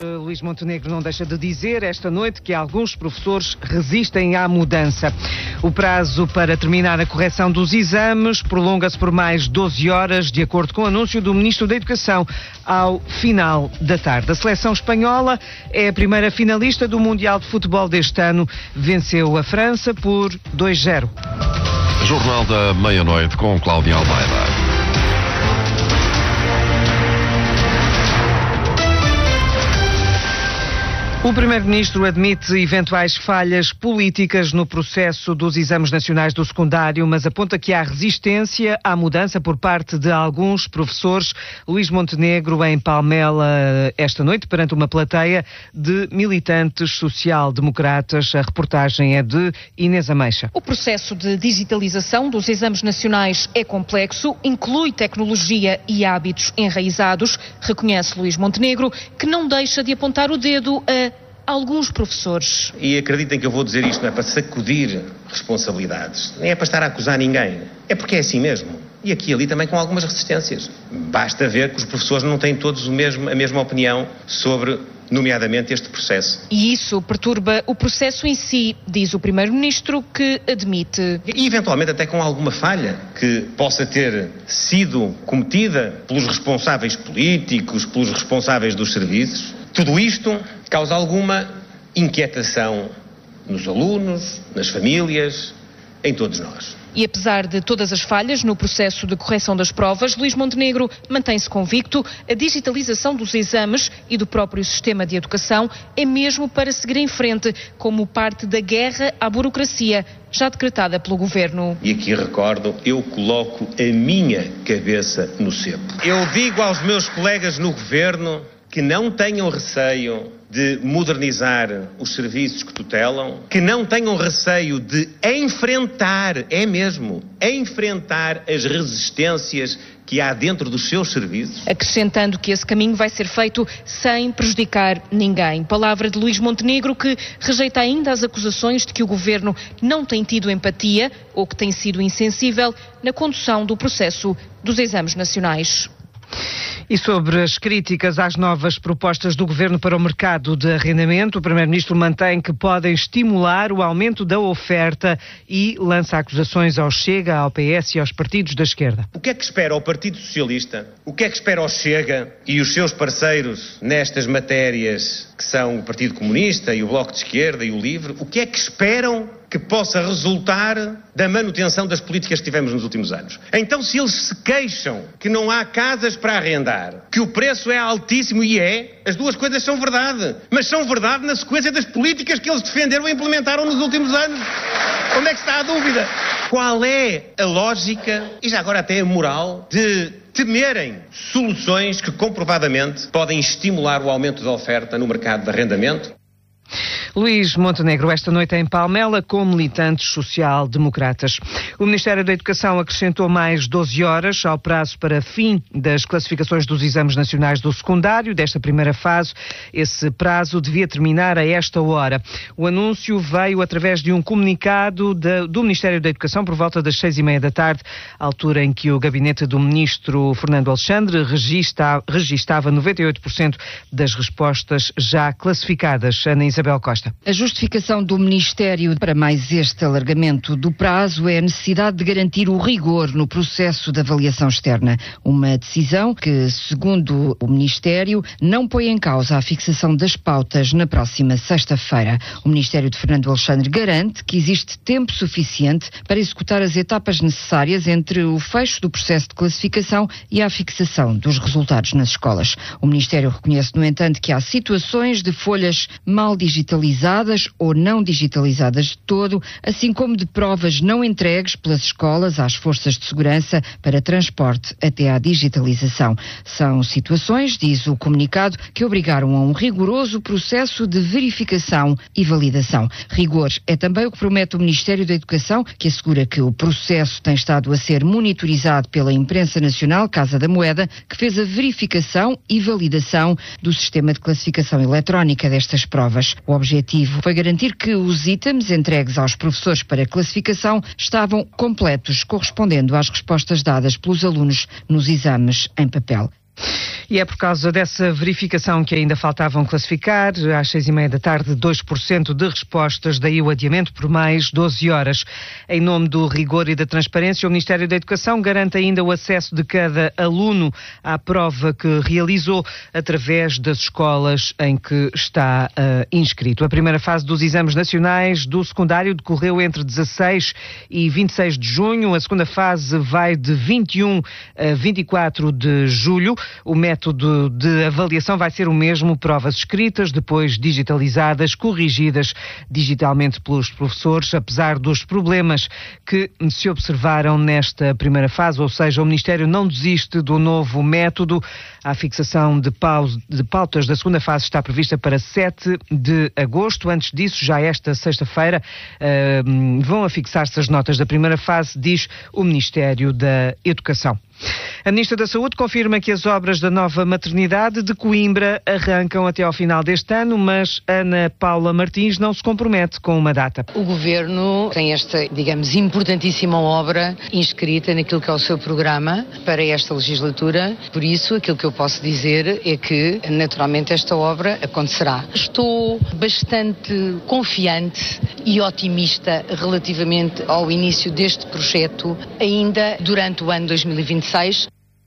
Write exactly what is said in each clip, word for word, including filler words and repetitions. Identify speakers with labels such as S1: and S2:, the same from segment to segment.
S1: Luís Montenegro não deixa de dizer esta noite que alguns professores resistem à mudança. O prazo para terminar a correção dos exames prolonga-se por mais doze horas, de acordo com o anúncio do Ministro da Educação, ao final da tarde. A seleção espanhola é a primeira finalista do Mundial de Futebol deste ano. Venceu a França por dois a zero.
S2: Jornal da Meia-Noite com Cláudia Almeida.
S1: O Primeiro-Ministro admite eventuais falhas políticas no processo dos exames nacionais do secundário, mas aponta que há resistência à mudança por parte de alguns professores. Luís Montenegro, em Palmela, esta noite, perante uma plateia de militantes social-democratas. A reportagem é de Inês Ameixa.
S3: O processo de digitalização dos exames nacionais é complexo, inclui tecnologia e hábitos enraizados, reconhece Luís Montenegro, que não deixa de apontar o dedo a alguns professores.
S4: E acreditem que eu vou dizer isto não é para sacudir responsabilidades, nem é para estar a acusar ninguém, é porque é assim mesmo. E aqui e ali também com algumas resistências. Basta ver que os professores não têm todos o mesmo, a mesma opinião sobre, nomeadamente, este processo.
S3: E isso perturba o processo em si, diz o Primeiro-Ministro, que admite.
S4: E eventualmente até com alguma falha que possa ter sido cometida pelos responsáveis políticos, pelos responsáveis dos serviços. Tudo isto causa alguma inquietação nos alunos, nas famílias, em todos nós.
S3: E apesar de todas as falhas no processo de correção das provas, Luís Montenegro mantém-se convicto: a digitalização dos exames e do próprio sistema de educação é mesmo para seguir em frente, como parte da guerra à burocracia já decretada pelo Governo.
S4: E aqui recordo, eu coloco a minha cabeça no cepo. Eu digo aos meus colegas no Governo que não tenham receio de modernizar os serviços que tutelam, que não tenham receio de enfrentar, é mesmo, enfrentar as resistências que há dentro dos seus serviços.
S3: Acrescentando que esse caminho vai ser feito sem prejudicar ninguém. Palavra de Luís Montenegro, que rejeita ainda as acusações de que o Governo não tem tido empatia ou que tem sido insensível na condução do processo dos exames nacionais.
S1: E sobre as críticas às novas propostas do Governo para o mercado de arrendamento, o Primeiro-Ministro mantém que podem estimular o aumento da oferta e lança acusações ao Chega, ao P S e aos partidos da esquerda.
S4: O que é que espera o Partido Socialista? O que é que espera o Chega e os seus parceiros nestas matérias, que são o Partido Comunista e o Bloco de Esquerda e o LIVRE? O que é que esperam que possa resultar da manutenção das políticas que tivemos nos últimos anos? Então, se eles se queixam que não há casas para arrendar, que o preço é altíssimo, e é, as duas coisas são verdade, mas são verdade na sequência das políticas que eles defenderam e implementaram nos últimos anos. Onde é que está a dúvida? Qual é a lógica, e já agora até a moral, de temerem soluções que comprovadamente podem estimular o aumento da oferta no mercado de arrendamento?
S1: Luís Montenegro, esta noite em Palmela, com militantes social-democratas. O Ministério da Educação acrescentou mais doze horas ao prazo para fim das classificações dos exames nacionais do secundário. Desta primeira fase, esse prazo devia terminar a esta hora. O anúncio veio através de um comunicado de, do Ministério da Educação por volta das seis e meia da tarde, altura em que o gabinete do Ministro Fernando Alexandre regista, registava noventa e oito por cento das respostas já classificadas. Ana Isabel Costa.
S5: A justificação do Ministério para mais este alargamento do prazo é a necessidade de garantir o rigor no processo de avaliação externa. Uma decisão que, segundo o Ministério, não põe em causa a fixação das pautas na próxima sexta-feira. O Ministério de Fernando Alexandre garante que existe tempo suficiente para executar as etapas necessárias entre o fecho do processo de classificação e a fixação dos resultados nas escolas. O Ministério reconhece, no entanto, que há situações de folhas mal digitalizadas ou não digitalizadas de todo, assim como de provas não entregues pelas escolas às forças de segurança para transporte até à digitalização. São situações, diz o comunicado, que obrigaram a um rigoroso processo de verificação e validação. Rigor é também o que promete o Ministério da Educação, que assegura que o processo tem estado a ser monitorizado pela imprensa nacional, Casa da Moeda, que fez a verificação e validação do sistema de classificação eletrónica destas provas. O objetivo foi garantir que os itens entregues aos professores para classificação estavam completos, correspondendo às respostas dadas pelos alunos nos exames em papel.
S1: E é por causa dessa verificação que ainda faltavam classificar. Às seis e meia da tarde, dois por cento de respostas, daí o adiamento por mais doze horas. Em nome do rigor e da transparência, o Ministério da Educação garante ainda o acesso de cada aluno à prova que realizou através das escolas em que está uh, inscrito. A primeira fase dos exames nacionais do secundário decorreu entre dezasseis e vinte e seis de junho. A segunda fase vai de vinte e um a vinte e quatro de julho. O método de avaliação vai ser o mesmo, provas escritas, depois digitalizadas, corrigidas digitalmente pelos professores, apesar dos problemas que se observaram nesta primeira fase, ou seja, o Ministério não desiste do novo método. A fixação de, paus, de pautas da segunda fase está prevista para sete de agosto. Antes disso, já esta sexta-feira, uh, vão afixar-se as notas da primeira fase, diz o Ministério da Educação. A Ministra da Saúde confirma que as obras da nova maternidade de Coimbra arrancam até ao final deste ano, mas Ana Paula Martins não se compromete com uma data.
S6: O Governo tem esta, digamos, importantíssima obra inscrita naquilo que é o seu programa para esta legislatura. Por isso, aquilo que eu posso dizer é que, naturalmente, esta obra acontecerá. Estou bastante confiante e otimista relativamente ao início deste projeto, ainda durante o ano dois mil e vinte e seis.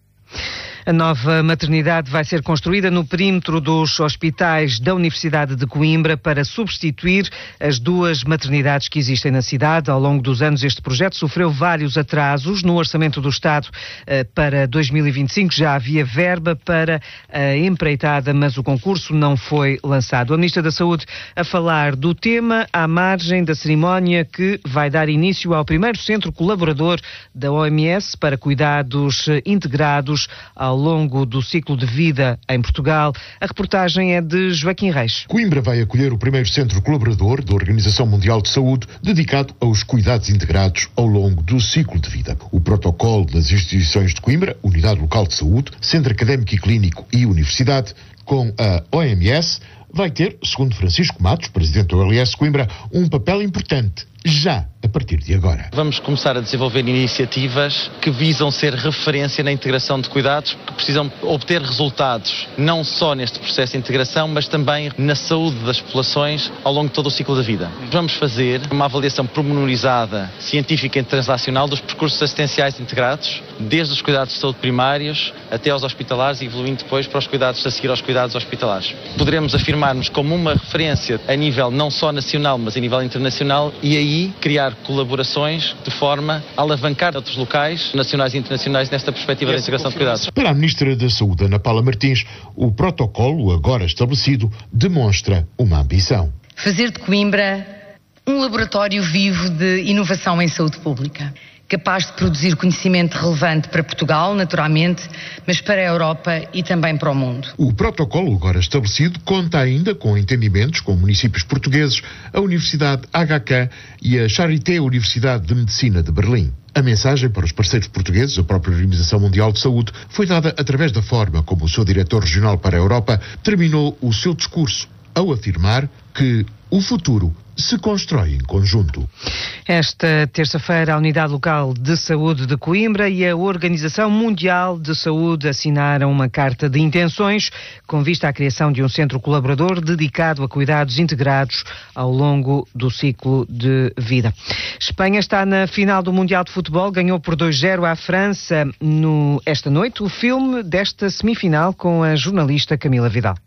S1: A nova maternidade vai ser construída no perímetro dos hospitais da Universidade de Coimbra para substituir as duas maternidades que existem na cidade. Ao longo dos anos, este projeto sofreu vários atrasos. No Orçamento do Estado para dois mil e vinte e cinco já havia verba para a empreitada, mas o concurso não foi lançado. A Ministra da Saúde a falar do tema à margem da cerimónia que vai dar início ao primeiro centro colaborador da O M S para cuidados integrados ao ao longo do ciclo de vida em Portugal. A reportagem é de Joaquim Reis.
S7: Coimbra vai acolher o primeiro centro colaborador da Organização Mundial de Saúde dedicado aos cuidados integrados ao longo do ciclo de vida. O protocolo das instituições de Coimbra, Unidade Local de Saúde, Centro Académico e Clínico e Universidade, com a O M S, vai ter, segundo Francisco Matos, presidente do O L S Coimbra, um papel importante já a partir de agora.
S8: Vamos começar a desenvolver iniciativas que visam ser referência na integração de cuidados, que precisam obter resultados não só neste processo de integração, mas também na saúde das populações ao longo de todo o ciclo da vida. Vamos fazer uma avaliação pormenorizada, científica e translacional dos percursos assistenciais integrados, desde os cuidados de saúde primários até aos hospitalares e evoluindo depois para os cuidados a seguir aos cuidados hospitalares. Poderemos afirmar-nos como uma referência a nível não só nacional, mas a nível internacional e aí criar colaborações de forma a alavancar outros locais, nacionais e internacionais, nesta perspectiva da integração de cuidados.
S7: Para a Ministra da Saúde, Ana Paula Martins, o protocolo agora estabelecido demonstra uma ambição.
S6: Fazer de Coimbra um laboratório vivo de inovação em saúde pública, capaz de produzir conhecimento relevante para Portugal, naturalmente, mas para a Europa e também para o mundo.
S7: O protocolo agora estabelecido conta ainda com entendimentos com municípios portugueses, a Universidade H K e a Charité Universidade de Medicina de Berlim. A mensagem para os parceiros portugueses, a própria Organização Mundial de Saúde, foi dada através da forma como o seu diretor regional para a Europa terminou o seu discurso, ao afirmar que o futuro se constrói em conjunto.
S1: Esta terça-feira, a Unidade Local de Saúde de Coimbra e a Organização Mundial de Saúde assinaram uma carta de intenções com vista à criação de um centro colaborador dedicado a cuidados integrados ao longo do ciclo de vida. Espanha está na final do Mundial de Futebol, ganhou por dois a zero à França no, esta noite. O filme desta semifinal com a jornalista Camila Vidal.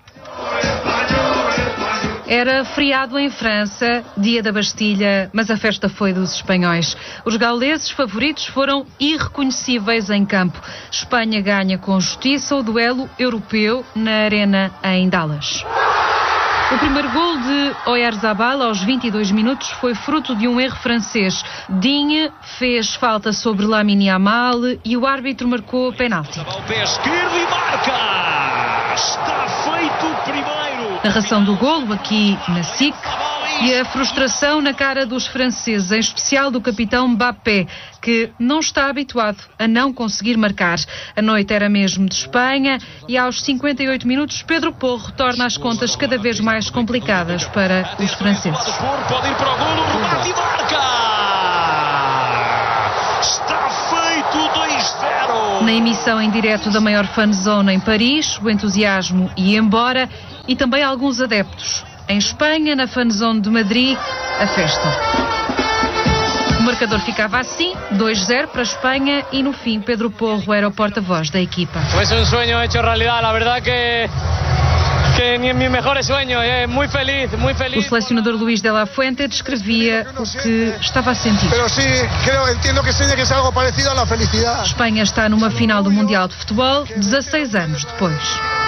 S9: Era feriado em França, dia da Bastilha, mas a festa foi dos espanhóis. Os gauleses favoritos foram irreconhecíveis em campo. Espanha ganha com justiça o duelo europeu na Arena em Dallas. O primeiro gol de Oyarzabal aos vinte e dois minutos foi fruto de um erro francês. Digne fez falta sobre Lamine Yamal e o árbitro marcou penalti.
S10: O pé esquerdo e marca! Está feito o primeiro!
S9: Narração do golo aqui na S I C e a frustração na cara dos franceses, em especial do capitão Mbappé, que não está habituado a não conseguir marcar. A noite era mesmo de Espanha e aos cinquenta e oito minutos Pedro Porro torna as contas cada vez mais complicadas para os franceses.
S10: Pode ir para o golo, remate e marca! Está feito dois dois zero.
S9: Na emissão em direto da maior fanzone em Paris, o entusiasmo ia embora e também alguns adeptos. Em Espanha, na fanzone de Madrid, a festa. O marcador ficava assim, dois zero para a Espanha e no fim Pedro Porro era o porta-voz da equipa.
S11: Foi um sonho hecho realidade, a verdade que que nem meus melhores sonhos, é muito feliz, muito feliz.
S9: O selecionador Luís de la Fuente descrevia o que estava a sentir.
S12: Pero sí, creo, entiendo que seja que é algo parecido à felicidade.
S9: A Espanha está numa final do Mundial de Futebol, dezasseis anos depois.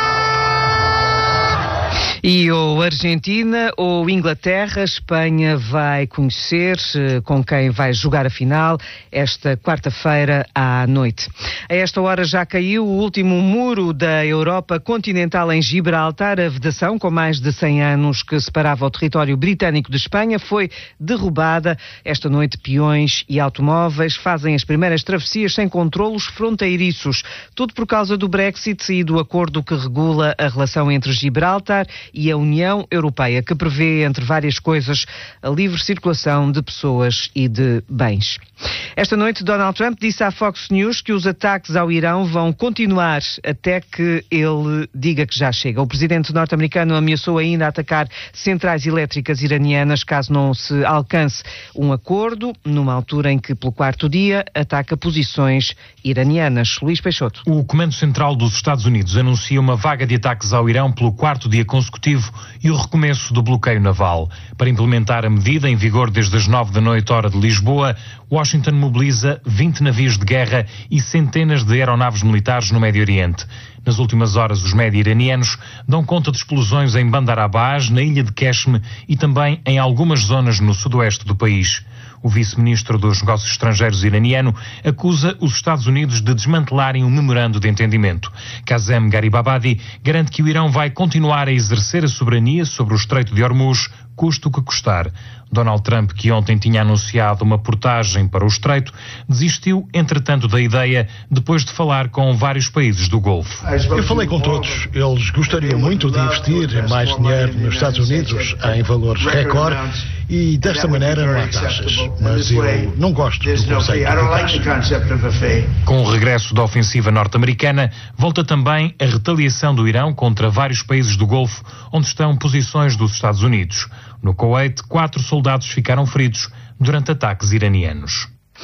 S1: E ou Argentina ou Inglaterra, Espanha vai conhecer com quem vai jogar a final esta quarta-feira à noite. A esta hora já caiu o último muro da Europa continental em Gibraltar. A vedação, com mais de cem anos, que separava o território britânico de Espanha, foi derrubada. Esta noite, peões e automóveis fazem as primeiras travessias sem controlos fronteiriços. Tudo por causa do Brexit e do acordo que regula a relação entre Gibraltar e a União Europeia, que prevê, entre várias coisas, a livre circulação de pessoas e de bens. Esta noite, Donald Trump disse à Fox News que os ataques ao Irão vão continuar até que ele diga que já chega. O presidente norte-americano ameaçou ainda atacar centrais elétricas iranianas caso não se alcance um acordo, numa altura em que, pelo quarto dia, ataca posições iranianas. Luís Peixoto.
S13: O Comando Central dos Estados Unidos anuncia uma vaga de ataques ao Irão pelo quarto dia consecutivo e o recomeço do bloqueio naval. Para implementar a medida, em vigor desde as nove da noite, hora de Lisboa, Washington mobiliza vinte navios de guerra e centenas de aeronaves militares no Médio Oriente. Nas últimas horas, os média iranianos dão conta de explosões em Bandar Abbas, na ilha de Qeshm e também em algumas zonas no sudoeste do país. O vice-ministro dos Negócios Estrangeiros iraniano acusa os Estados Unidos de desmantelarem um memorando de entendimento. Kazem Garibabadi garante que o Irão vai continuar a exercer a soberania sobre o Estreito de Hormuz, custe o que custar. Donald Trump, que ontem tinha anunciado uma portagem para o Estreito, desistiu, entretanto, da ideia depois de falar com vários países do Golfo.
S12: Eu falei com todos. Eles gostariam muito de investir mais dinheiro nos Estados Unidos em valores recorde e desta maneira não há taxas. Mas eu não gosto do conceito de taxas.
S13: Com o regresso da ofensiva norte-americana, volta também a retaliação do Irão contra vários países do Golfo, onde estão posições dos Estados Unidos. No Kuwait, quatro soldados ficaram feridos durante ataques iranianos.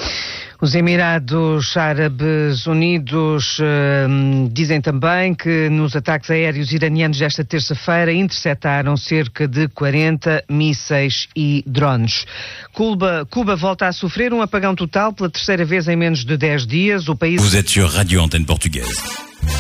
S1: Os Emirados Árabes Unidos uh, dizem também que nos ataques aéreos iranianos desta terça-feira interceptaram cerca de quarenta mísseis e drones. Cuba, Cuba volta a sofrer um apagão total pela terceira vez em menos de dez dias. O país...
S14: Vous êtes sur Radio Antenne Portugaise.